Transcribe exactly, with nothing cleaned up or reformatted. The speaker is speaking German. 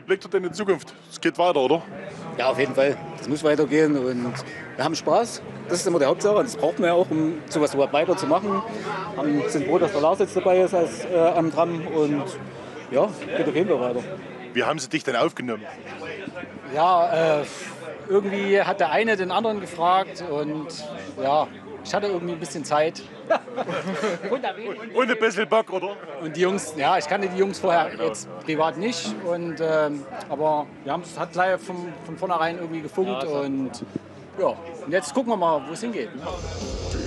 blickt ihr denn in die Zukunft? Es geht weiter, oder? Ja, auf jeden Fall. Das muss weitergehen und wir haben Spaß. Das ist immer die Hauptsache. Das braucht man ja auch, um sowas überhaupt weiterzumachen. Wir sind froh, dass der Lars jetzt dabei ist als, äh, am Tram und ja, geht auf jeden Fall weiter. Wie haben sie dich denn aufgenommen? Ja, äh, irgendwie hat der eine den anderen gefragt und ja, ich hatte irgendwie ein bisschen Zeit. Und ein bisschen Bock, oder? Und die Jungs, ja, ich kannte die Jungs vorher jetzt privat nicht, und, ähm, aber wir haben es hat gleich von, von vornherein irgendwie gefunkt und ja, und jetzt gucken wir mal, wo es hingeht.